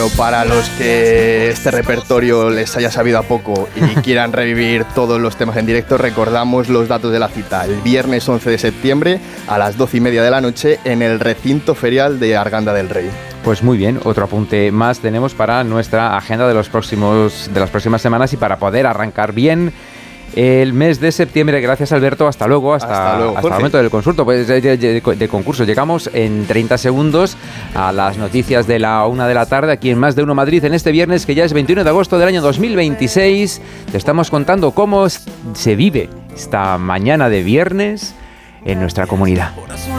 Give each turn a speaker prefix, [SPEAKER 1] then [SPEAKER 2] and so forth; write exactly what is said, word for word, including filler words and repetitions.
[SPEAKER 1] Para los que este repertorio les haya sabido a poco y quieran revivir todos los temas en directo, recordamos los datos de la cita. El viernes once de septiembre a las doce y media de la noche en el recinto ferial de Arganda del Rey.
[SPEAKER 2] Pues muy bien, otro apunte más tenemos para nuestra agenda de, los próximos, de las próximas semanas y para poder arrancar bien el mes de septiembre. Gracias, Alberto. Hasta luego. Hasta,
[SPEAKER 1] hasta, luego,
[SPEAKER 2] hasta el momento del consulto, pues, de, de, de, de concurso. Llegamos en treinta segundos a las noticias de la una de la tarde aquí en Más de Uno Madrid en este viernes, que ya es veintiuno de agosto del año dos mil veintiséis. Te estamos contando cómo se vive esta mañana de viernes en nuestra comunidad.